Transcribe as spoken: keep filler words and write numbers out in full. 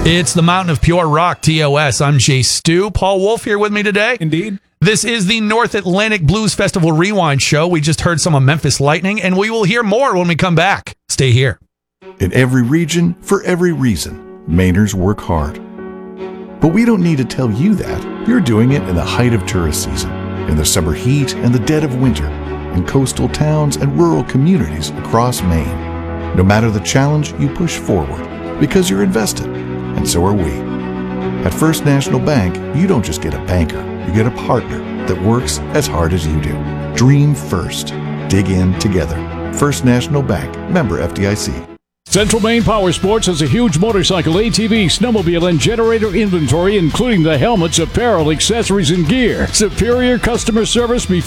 It's the Mountain of Pure Rock, T O S. I'm Jay Stu. Paul Wolf here with me today. Indeed. This is the North Atlantic Blues Festival Rewind Show. We just heard some of Memphis Lightning, and we will hear more when we come back. Stay here. In every region, for every reason, Mainers work hard. But we don't need to tell you that. You're doing it in the height of tourist season, in the summer heat and the dead of winter, in coastal towns and rural communities across Maine. No matter the challenge, you push forward because you're invested, and so are we. At First National Bank, you don't just get a banker, you get a partner that works as hard as you do. Dream first. Dig in together. First National Bank. Member F D I C. Central Maine Power Sports has a huge motorcycle, A T V, snowmobile, and generator inventory, including the helmets, apparel, accessories, and gear. Superior customer service before